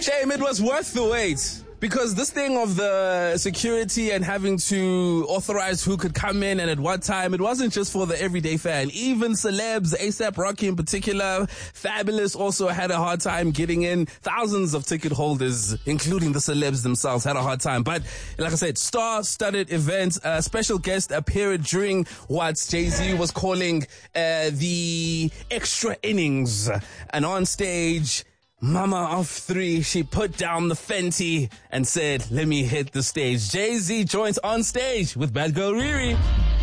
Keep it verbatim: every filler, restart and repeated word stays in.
shame. It was worth the wait. Because this thing of the security and having to authorize who could come in and at what time, it wasn't just for the everyday fan. Even celebs, ASAP Rocky in particular, Fabulous also had a hard time getting in. Thousands of ticket holders, including the celebs themselves, had a hard time. But like I said, star-studded event. A special guest appeared during what Jay-Z was calling uh, the extra innings. And on stage, Mama of three, she put down the Fenty and said, let me hit the stage. Jay-Z joins on stage with Bad Girl Riri.